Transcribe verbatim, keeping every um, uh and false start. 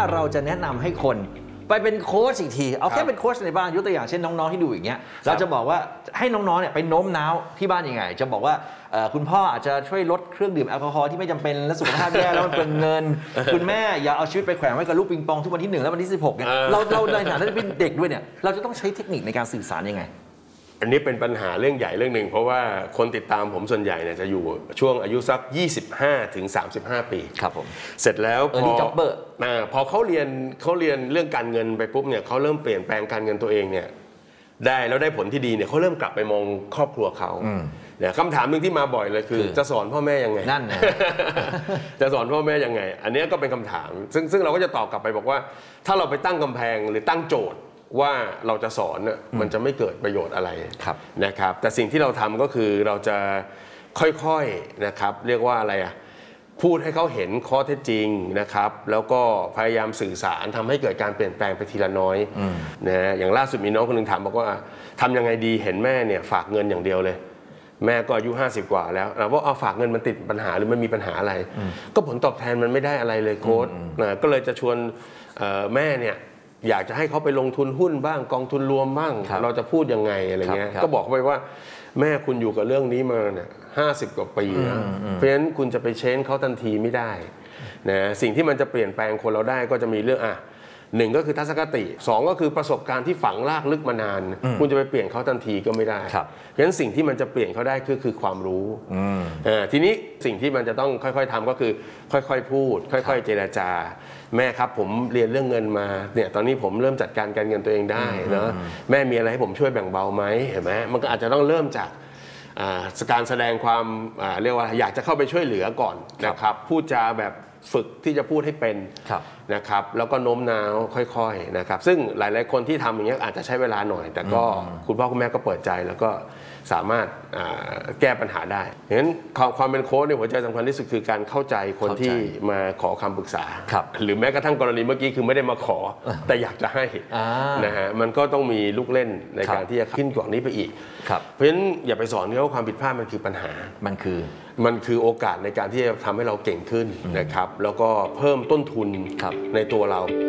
เราจะแนะนำให้คนไปเป็นโค้ชอีกทีเอาแค่เป็นโค้ชในบ้านยกตัวอย่างเช่นน้องๆที่ดูอย่างเงี้ยเราจะบอกว่าให้น้องๆเนี่ยไปโน้มน้าวที่บ้านยังไงจะบอกว่าคุณพ่ออาจจะช่วยลดเครื่องดื่มแอลกอฮอล์ที่ไม่จำเป็นและสุขภาพแย่แล้วมันเป็นเงินคุณแม่อย่าเอาชีวิตไปแขวนไว้กับลูกปิงปองทุกวันที่หนึ่งและวันที่สิบหกเนี่ยเราเราในฐานะที่เป็นเด็กด้วยเนี่ยเราจะต้องใช้เทคนิคในการสื่อสารยังไงอันนี้เป็นปัญหาเรื่องใหญ่เรื่องหนึ่งเพราะว่าคนติดตามผมส่วนใหญ่เนี่ยจะอยู่ช่วงอายุสักยี่สิบห้าถึงสามสิบห้าปีครับผมเสร็จแล้วพอ jobber พอเขาเรียนเขาเรียนเรื่องการเงินไปปุ๊บเนี่ยเขาเริ่มเปลี่ยนแปลงการเงินตัวเองเนี่ยได้แล้วได้ผลที่ดีเนี่ยเขาเริ่มกลับไปมองครอบครัวเขาเนี่ยคำถามหนึ่งที่มาบ่อยเลยคือจะสอนพ่อแม่ยังไงนั่นนะจะสอนพ่อแม่ยังไงอันนี้ก็เป็นคำถามซึ่งซึ่งเราก็จะตอบกลับไปบอกว่าถ้าเราไปตั้งกำแพงหรือตั้งโจทย์ว่าเราจะสอนมันจะไม่เกิดประโยชน์อะไรนะครับแต่สิ่งที่เราทำก็คือเราจะค่อยๆนะครับเรียกว่าอะไรอ่ะพูดให้เขาเห็นข้อเท็จจริงนะครับแล้วก็พยายามสื่อสารทำให้เกิดการเปลี่ยนแปลงไปทีละน้อยนะอย่างล่าสุดมีน้องคนหนึ่งถามบอกว่าทำยังไงดีเห็นแม่เนี่ยฝากเงินอย่างเดียวเลยแม่ก็อายุห้าสิบกว่าแล้วเราว่าเอาฝากเงินมันติดปัญหาหรือมันมีปัญหาอะไรก็ผลตอบแทนมันไม่ได้อะไรเลยโค้ชนะก็เลยจะชวนแม่เนี่ยอยากจะให้เขาไปลงทุนหุ้นบ้างกองทุนรวมบ้างเราจะพูดยังไงอะไรเงี้ยก็บอกเขาไปว่าแม่คุณอยู่กับเรื่องนี้มาเนี่ยห้าสิบกว่าปีนะเพราะฉะนั้นคุณจะไปเชนเขาทันทีไม่ได้นะสิ่งที่มันจะเปลี่ยนแปลงคนเราได้ก็จะมีเรื่องอ่ะหนึ่งก็คือทัศนคติสองก็คือประสบการณ์ที่ฝังลากลึกมานานคุณจะไปเปลี่ยนเขาทันทีก็ไม่ได้เพราะฉะนั้นสิ่งที่มันจะเปลี่ยนเขาได้คือคือความรู้ทีนี้สิ่งที่มันจะต้องค่อยๆทำก็คือค่อยๆพูดค่อยๆเจรจาแม่ครับผมเรียนเรื่องเงินมาเนี่ยตอนนี้ผมเริ่มจัดการการเงินตัวเองได้เนาะแม่มีอะไรให้ผมช่วยแบ่งเบาไหมเห็นไหมมันก็อาจจะต้องเริ่มจากการแสดงความเรียกว่าอยากจะเข้าไปช่วยเหลือก่อนนะครับพูดจาแบบฝึกที่จะพูดให้เป็นนะครับแล้วก็โน้มน้าวค่อยๆนะครับซึ่งหลายๆคนที่ทำอย่างนี้อาจจะใช้เวลาหน่อยแต่ก็คุณพ่อคุณแม่ก็เปิดใจแล้วก็สามารถแก้ปัญหาได้เพราะฉะนั้นความเป็นโค้ชในหัวใจสำคัญที่สุดคือการเข้าใจคนที่มาขอคำปรึกษาหรือแม้กระทั่งกรณีเมื่อกี้คือไม่ได้มาขอแต่อยากจะให้นะฮะมันก็ต้องมีลูกเล่นในการที่จะขึ้นกว่านี้ไปอีกเพราะฉะนั้นอย่าไปสอนเขาว่าความผิดพลาดมันคือปัญหามันคือมันคือโอกาสในการที่จะทำให้เราเก่งขึ้นนะครับแล้วก็เพิ่มต้นทุนในตัวเรา